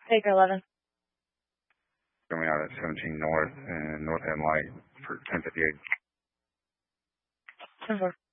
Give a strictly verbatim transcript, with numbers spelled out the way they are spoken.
Baker eleven. Coming out at seventeen North and North End Light for ten fifty-eight. ten four.